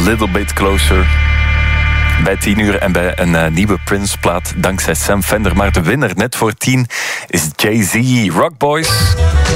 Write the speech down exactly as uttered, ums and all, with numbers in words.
Little Bit Closer. Bij tien uur en bij een uh, nieuwe Prince-plaat dankzij Sam Fender. Maar de winnaar net voor tien is Jay-Z. Rock Boys.